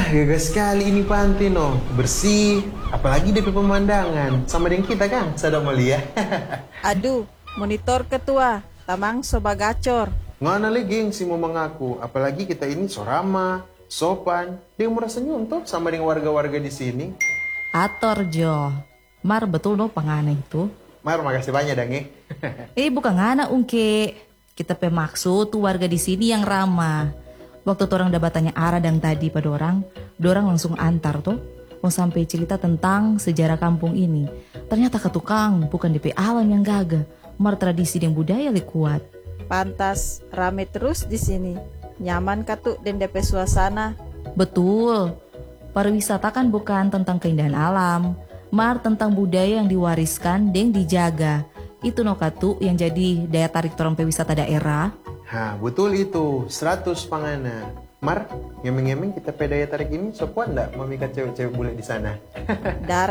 Gagas sekali ini pantai no. Bersih, apalagi DP pemandangan. Sama dengan kita kan, sadar mulia. Aduh, monitor ketua, tamang soba gacor. Ngana lagi si mau mengaku, apalagi kita ini so ramah, sopan, dia merasa nyuntuk sama dengan warga-warga di sini. Ator Jo, Mar betul no pangana itu. Mar, makasih banyak dange. Bukan ngana ungke. Kita pemaksud tuh warga di sini yang ramah. Waktu tuh orang udah tanya arah dan tadi pada orang langsung antar tuh. Mau sampai cerita tentang sejarah kampung ini. Ternyata ketukang bukan DP alam yang gagah, mar tradisi dan budaya lebih kuat. Pantas, rame terus di sini. Nyaman katuk dan DP suasana. Betul, pariwisata kan bukan tentang keindahan alam, mar tentang budaya yang diwariskan dan dijaga. Itu no katu yang jadi daya tarik orang wisata daerah. Hah, betul itu, 100 pangana. Mar, ngemeng-ngemeng kita pedaya tarik ini, so kuat nggak memikat cewek-cewek bule di sana?